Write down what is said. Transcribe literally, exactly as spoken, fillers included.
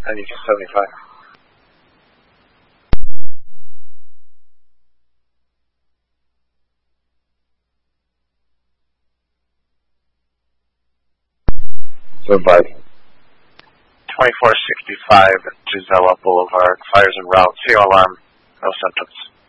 ninety-two seventy-five. So by twenty-four sixty-five Gisela Boulevard. Fires en route. C O alarm. No symptoms.